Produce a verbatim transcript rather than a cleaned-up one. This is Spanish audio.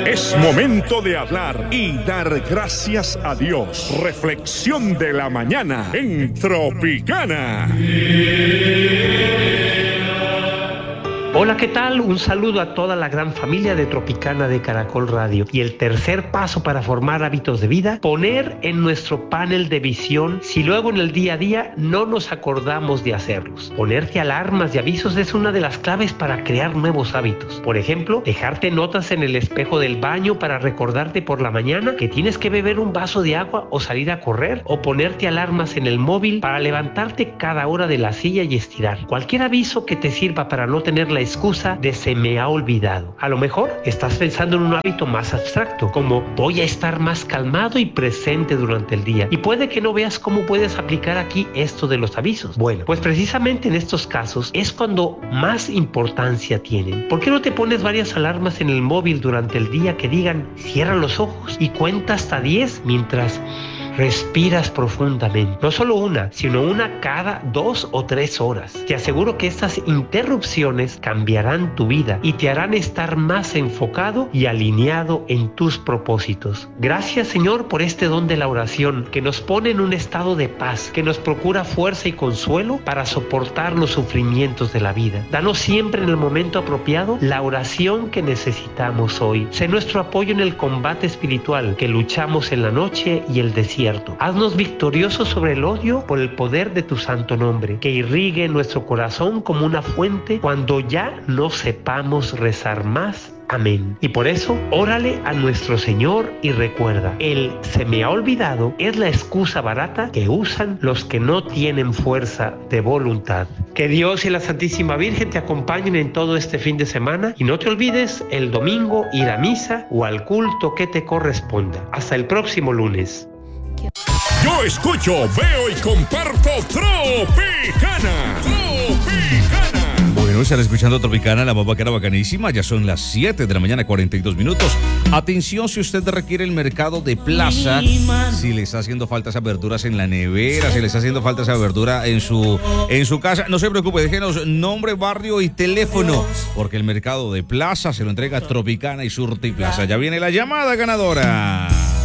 Es momento de hablar y dar gracias a Dios. Reflexión de la mañana en Tropicana. Hola, ¿qué tal? Un saludo a toda la gran familia de Tropicana de Caracol Radio. Y el tercer paso para formar hábitos de vida, poner en nuestro panel de visión si luego en el día a día no nos acordamos de hacerlos. Ponerte alarmas y avisos es una de las claves para crear nuevos hábitos. Por ejemplo, dejarte notas en el espejo del baño para recordarte por la mañana que tienes que beber un vaso de agua o salir a correr, o ponerte alarmas en el móvil para levantarte cada hora de la silla y estirar. Cualquier aviso que te sirva para no tener la excusa de se me ha olvidado. A lo mejor estás pensando en un hábito más abstracto, como voy a estar más calmado y presente durante el día, y puede que no veas cómo puedes aplicar aquí esto de los avisos. Bueno, pues precisamente en estos casos es cuando más importancia tienen. ¿Por qué no te pones varias alarmas en el móvil durante el día que digan cierra los ojos y cuenta hasta diez mientras respiras profundamente? No solo una, sino una cada dos o tres horas. Te aseguro que estas interrupciones cambiarán tu vida y te harán estar más enfocado y alineado en tus propósitos. Gracias, Señor, por este don de la oración que nos pone en un estado de paz, que nos procura fuerza y consuelo para soportar los sufrimientos de la vida. Danos siempre en el momento apropiado la oración que necesitamos hoy. Sé nuestro apoyo en el combate espiritual que luchamos en la noche y el desierto. Haznos victoriosos sobre el odio por el poder de tu santo nombre, que irrigue nuestro corazón como una fuente cuando ya no sepamos rezar más. Amén. Y por eso, órale a nuestro Señor y recuerda, el se me ha olvidado es la excusa barata que usan los que no tienen fuerza de voluntad. Que Dios y la Santísima Virgen te acompañen en todo este fin de semana, y no te olvides el domingo ir a misa o al culto que te corresponda. Hasta el próximo lunes. Yo escucho, veo y comparto Tropicana. Tropicana. Bueno, están escuchando Tropicana, la más bacana, bacanísima. Ya son las siete de la mañana, cuarenta y dos minutos. Atención, si usted requiere el mercado de plaza, si le está haciendo falta esas verduras en la nevera, si le está haciendo falta esa verdura en su, en su casa, no se preocupe, déjenos nombre, barrio y teléfono, porque el mercado de plaza se lo entrega Tropicana y Surti Plaza. Ya viene la llamada ganadora.